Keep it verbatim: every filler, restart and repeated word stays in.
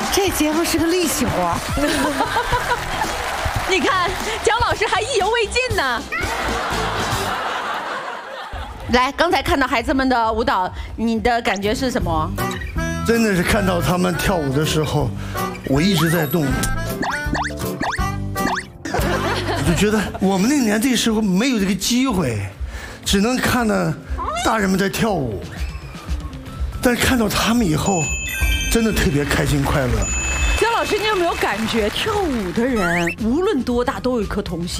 这节目是个力气活。 你看，姜老师还意犹未尽呢。来，刚才看到孩子们的舞蹈，你的感觉是什么？ 真的是看到他们跳舞的时候，我一直在动，我就觉得我们那年这时候没有这个机会，只能看到大人们在跳舞，但是看到他们以后，真的特别开心快乐。 姜老师，你有没有感觉跳舞的人无论多大都有一颗童心？